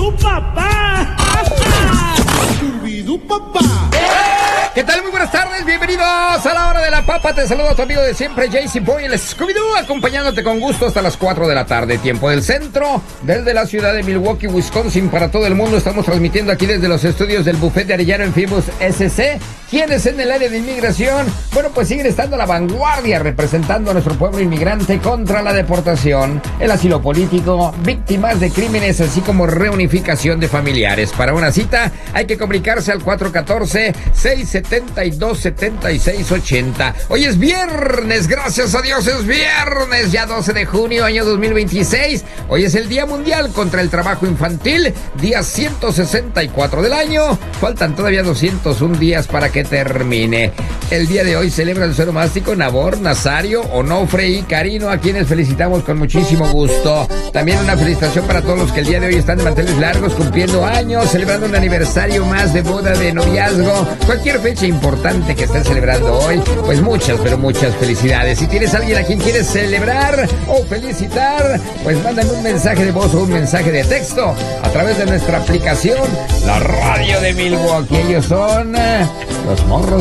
Scooby-Doo, papá. Scooby-Doo, papá. ¿Qué tal? Muy buenas tardes, bienvenidos a la hora de la papa. Te saludo a tu amigo de siempre, JC Boy, el Scooby-Doo, acompañándote con gusto hasta las 4 de la tarde, tiempo del centro, desde la ciudad de Milwaukee, Wisconsin, para todo el mundo. Estamos transmitiendo aquí desde los estudios del Buffet de Arellano en Fibus SC. ¿Quiénes en el área de inmigración? Bueno, pues siguen estando a la vanguardia, representando a nuestro pueblo inmigrante contra la deportación, el asilo político, víctimas de crímenes, así como reunificación de familiares. Para una cita hay que comunicarse al 414-672-7680. Hoy es viernes, gracias a Dios es viernes, ya 12 de junio, año 2026. Hoy es el Día Mundial contra el Trabajo Infantil, día 164 del año. Faltan todavía 201 días para que termine. El día de hoy celebra el suero mástico Nabor, Nazario, Onofre y Carino, a quienes felicitamos con muchísimo gusto. También una felicitación para todos los que el día de hoy están de manteles largos, cumpliendo años, celebrando un aniversario más de boda, de noviazgo, cualquier fecha importante que estén celebrando hoy, pues muchas, pero muchas felicidades. Si tienes a alguien a quien quieres celebrar o felicitar, pues mándame un mensaje de voz o un mensaje de texto a través de nuestra aplicación, la radio de Milwaukee. Ellos son los morros